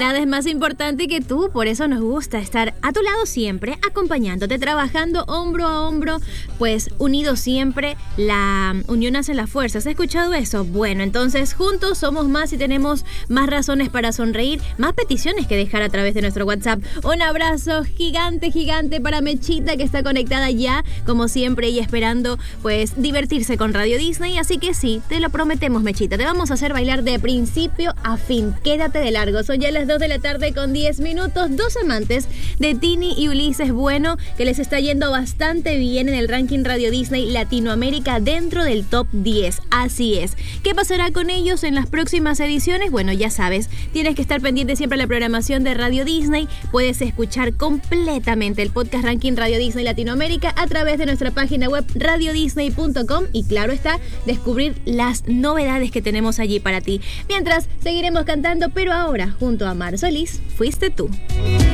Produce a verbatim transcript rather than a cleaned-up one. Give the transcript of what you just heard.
Nada es más importante que tú, por eso nos gusta estar a tu lado siempre, acompañándote, trabajando hombro a hombro, pues unidos siempre, la unión hace la fuerza. ¿Has escuchado eso? Bueno, entonces juntos somos más y tenemos más razones para sonreír, más peticiones que dejar a través de nuestro WhatsApp. Un abrazo gigante, gigante para Mechita, que está conectada ya, como siempre, y esperando pues divertirse con Radio Disney. Así que sí, te lo prometemos, Mechita, te vamos a hacer bailar de principio a fin. Quédate de largo. Son ya las dos de la tarde con diez minutos. Dos amantes de Tini y Ulises Bueno, que les está yendo bastante bien en el ranking Radio Disney Latinoamérica dentro del top diez. Así es. ¿Qué pasará con ellos en las próximas ediciones? Bueno, ya sabes, tienes que estar pendiente siempre a la programación de Radio Disney. Puedes escuchar completamente el podcast Ranking Radio Disney Latinoamérica a través de nuestra página web radio disney punto com y claro está, descubrir las novedades que tenemos allí para ti. Mientras, seguiremos cantando, pero ahora, junto a Mar Solís, Fuiste Tú.